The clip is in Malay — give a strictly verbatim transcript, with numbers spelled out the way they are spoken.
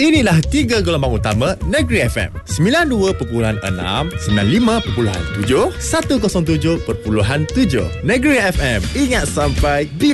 Inilah tiga gelombang utama Negeri F M. sembilan puluh dua perpuluhan enam, sembilan puluh lima perpuluhan tujuh, seratus tujuh perpuluhan tujuh. Negeri F M. Ingat sampai bila